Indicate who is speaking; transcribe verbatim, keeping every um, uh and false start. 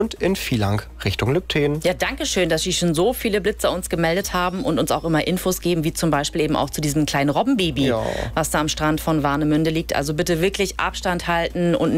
Speaker 1: und in Villach Richtung Lübtheen.
Speaker 2: Ja, danke schön, dass Sie schon so viele Blitzer uns gemeldet haben und uns auch immer Infos geben, wie zum Beispiel eben auch zu diesem kleinen Robbenbaby,
Speaker 1: Ja.
Speaker 2: was da am Strand von Warnemünde liegt. Also bitte wirklich Abstand halten und